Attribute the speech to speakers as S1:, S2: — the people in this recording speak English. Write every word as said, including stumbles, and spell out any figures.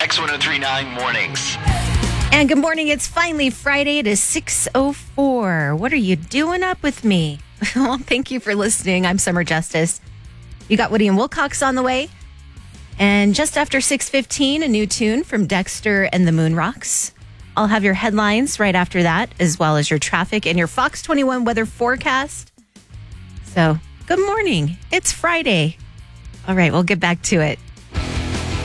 S1: X one oh three point nine Mornings.
S2: And good morning. It's finally Friday. It is six oh four. What are you doing up with me? Well, thank you for listening. I'm Summer Justice. You got Woody and Wilcox on the way. And just after six fifteen, a new tune from Dexter and the Moonrocks. I'll have your headlines right after that, as well as your traffic and your Fox twenty-one weather forecast. So, good morning. It's Friday. All right, we'll get back to it.